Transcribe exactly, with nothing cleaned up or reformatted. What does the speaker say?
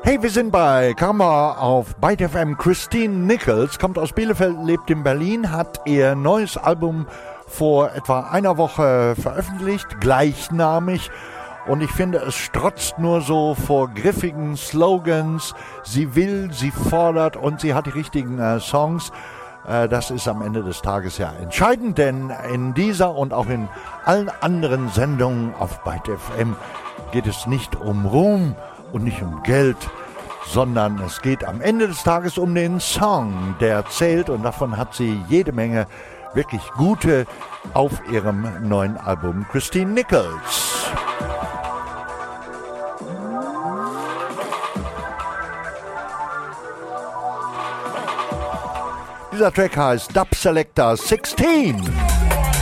Hey, wir sind bei Karma auf Byte F M. Christine Nichols kommt aus Bielefeld, lebt in Berlin, hat ihr neues Album vor etwa einer Woche veröffentlicht, gleichnamig. Und ich finde, es strotzt nur so vor griffigen Slogans. Sie will, sie fordert und sie hat die richtigen äh, Songs. Äh, das ist am Ende des Tages ja entscheidend, denn in dieser und auch in allen anderen Sendungen auf Byte F M geht es nicht um Ruhm und nicht um Geld, sondern es geht am Ende des Tages um den Song, der zählt, und davon hat sie jede Menge wirklich gute auf ihrem neuen Album Christine Nichols. Dieser Track heißt Dub Selector sechzehn.